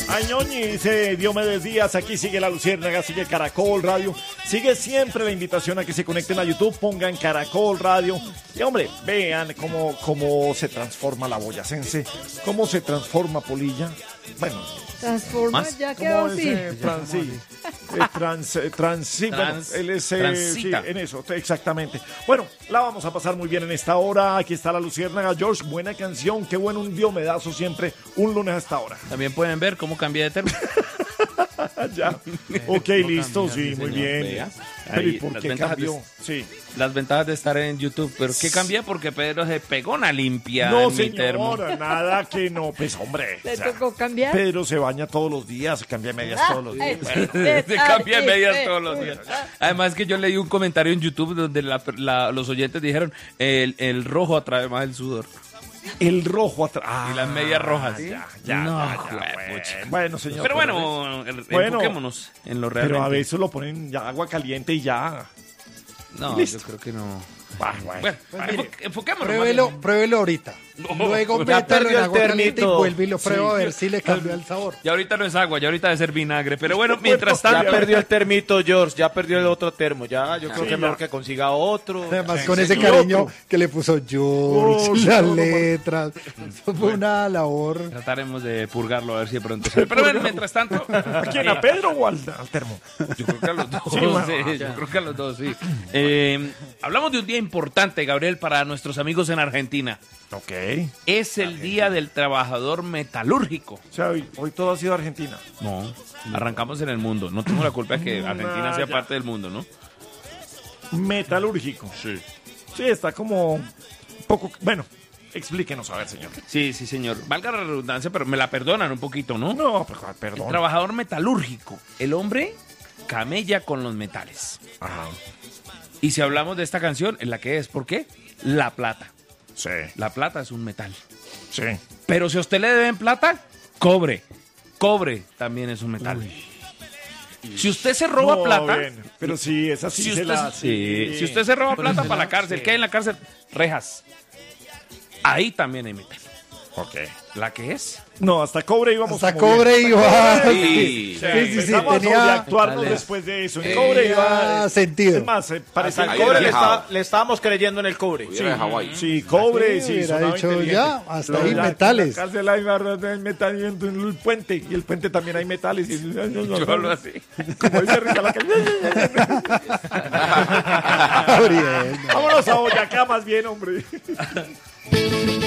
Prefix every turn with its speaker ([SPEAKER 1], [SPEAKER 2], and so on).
[SPEAKER 1] Ñoñi dice Diomedes Díaz, aquí sigue La Luciérnaga, sigue Caracol Radio, sigue siempre la invitación a que se conecten a YouTube, pongan Caracol Radio y hombre, vean cómo se transforma la boyacense, cómo se transforma Polilla, bueno,
[SPEAKER 2] transforma,
[SPEAKER 3] ¿más?
[SPEAKER 2] ya quedó así.
[SPEAKER 1] Él es,
[SPEAKER 3] Transita.
[SPEAKER 1] sí, en eso, exactamente. Bueno, la vamos a pasar muy bien en esta hora. Aquí está La Luciérnaga. George, buena canción, qué bueno un diomedazo siempre, un lunes hasta ahora.
[SPEAKER 3] También pueden ver cómo cambié de termo.
[SPEAKER 1] Ya, ok, listo, sí, muy bien.
[SPEAKER 3] Vea.
[SPEAKER 1] Pero ¿y
[SPEAKER 3] Ahí,
[SPEAKER 1] por
[SPEAKER 3] las
[SPEAKER 1] qué
[SPEAKER 3] ventajas
[SPEAKER 1] cambió?
[SPEAKER 3] de-
[SPEAKER 1] Sí.
[SPEAKER 3] Las ventajas de estar en YouTube. ¿Pero qué cambié? Porque Pedro se pegó una limpia
[SPEAKER 1] No,
[SPEAKER 3] en mi termo.
[SPEAKER 1] señora, nada que no. Pues, hombre.
[SPEAKER 2] ¿Le
[SPEAKER 1] o sea,
[SPEAKER 2] tocó cambiar?
[SPEAKER 1] Pedro se baña todos los días, se cambia medias todos los días.
[SPEAKER 3] Se cambia medias todos los días. Además que yo leí un comentario en YouTube donde los oyentes dijeron el rojo atrae más el sudor.
[SPEAKER 1] El rojo atrás.
[SPEAKER 3] Y las medias rojas.
[SPEAKER 1] Ya,
[SPEAKER 3] No,
[SPEAKER 1] bueno. Bueno, señor.
[SPEAKER 3] Pero bueno, enfoquémonos en lo real.
[SPEAKER 1] Pero a veces lo ponen ya agua caliente y ya.
[SPEAKER 3] No,
[SPEAKER 1] Listo.
[SPEAKER 3] yo creo que no.
[SPEAKER 1] Bueno.
[SPEAKER 3] Bueno, enfoquémonos.
[SPEAKER 4] Pruébelo ahorita. Luego
[SPEAKER 3] ya
[SPEAKER 4] métalo en
[SPEAKER 5] perdió el
[SPEAKER 4] agua caliente y
[SPEAKER 5] termito.
[SPEAKER 4] vuelve y lo prueba a ver si le cambia el sabor.
[SPEAKER 3] Y ahorita no es agua, ya ahorita debe ser vinagre. Pero bueno, mientras
[SPEAKER 5] Ya
[SPEAKER 3] tanto.
[SPEAKER 5] perdió el termito, George, ya perdió el otro termo. Ya, yo creo
[SPEAKER 1] Sí,
[SPEAKER 5] que es
[SPEAKER 1] ya.
[SPEAKER 5] mejor que consiga otro.
[SPEAKER 4] Además,
[SPEAKER 1] Sí,
[SPEAKER 4] con ese
[SPEAKER 1] sí,
[SPEAKER 4] cariño
[SPEAKER 1] otro.
[SPEAKER 4] que le puso George, las
[SPEAKER 1] no,
[SPEAKER 4] letras. Eso fue una labor.
[SPEAKER 3] Trataremos de purgarlo a ver si de pronto sale. Pero bueno, mientras tanto.
[SPEAKER 1] ¿A quién? ¿A Pedro o al termo?
[SPEAKER 3] Yo creo que a los dos.
[SPEAKER 1] Sí, bueno,
[SPEAKER 3] Sí, yo creo que a los dos, sí. Hablamos de un día importante, Gabriel, para nuestros amigos en Argentina.
[SPEAKER 1] Ok.
[SPEAKER 3] Es el Día del Trabajador Metalúrgico.
[SPEAKER 1] O sea, hoy todo ha sido Argentina.
[SPEAKER 3] No, arrancamos en el mundo. No tengo la culpa de que Argentina sea
[SPEAKER 1] ya.
[SPEAKER 3] parte del mundo, ¿no?
[SPEAKER 1] Metalúrgico.
[SPEAKER 3] Sí.
[SPEAKER 1] Sí, está como un poco... Bueno, explíquenos, a ver, señor.
[SPEAKER 3] Sí, sí, señor. Valga la redundancia, pero me la perdonan un poquito, ¿no?
[SPEAKER 1] No, pero,
[SPEAKER 3] El
[SPEAKER 1] perdón.
[SPEAKER 3] trabajador metalúrgico. El hombre camella con los metales.
[SPEAKER 1] Ajá.
[SPEAKER 3] Y si hablamos de esta canción, ¿en la que es? ¿Por qué? La plata.
[SPEAKER 1] Sí,
[SPEAKER 3] La plata es un metal.
[SPEAKER 1] sí.
[SPEAKER 3] Pero si a usted le deben plata, cobre. Cobre también es un metal. Si usted se roba
[SPEAKER 1] No,
[SPEAKER 3] plata,
[SPEAKER 1] bien, pero sí, esa sí
[SPEAKER 3] si
[SPEAKER 1] se
[SPEAKER 3] usted,
[SPEAKER 1] la...
[SPEAKER 3] sí, si usted se roba plata para la cárcel, ¿qué hay en la cárcel? Rejas. Ahí también hay metal.
[SPEAKER 1] Ok.
[SPEAKER 3] ¿La que es?
[SPEAKER 1] No, hasta cobre íbamos
[SPEAKER 4] Hasta
[SPEAKER 1] como
[SPEAKER 4] cobre
[SPEAKER 1] bien.
[SPEAKER 4] iba.
[SPEAKER 3] Sí.
[SPEAKER 4] Sí,
[SPEAKER 1] Empezamos a
[SPEAKER 4] tenía.
[SPEAKER 1] sobreactuarnos
[SPEAKER 3] Total,
[SPEAKER 1] después de eso. El cobre
[SPEAKER 4] tenía
[SPEAKER 1] iba...
[SPEAKER 4] sentido.
[SPEAKER 1] Es más, parece...
[SPEAKER 5] Al cobre le estábamos creyendo en el cobre.
[SPEAKER 1] Sí, cobre,
[SPEAKER 4] Sí,
[SPEAKER 1] sí,
[SPEAKER 4] hubiera
[SPEAKER 1] sonaba
[SPEAKER 4] dicho
[SPEAKER 1] inteligente.
[SPEAKER 4] ya, hasta
[SPEAKER 1] Pero
[SPEAKER 4] ahí
[SPEAKER 1] ya,
[SPEAKER 4] metales.
[SPEAKER 1] En la cárcel hay barras de metal y en el puente. Y el puente también hay metales. Y,
[SPEAKER 3] Yo hablo así.
[SPEAKER 1] Como dice Rita la calle.
[SPEAKER 4] Gabriel.
[SPEAKER 1] Vámonos a Boyacá más bien, hombre.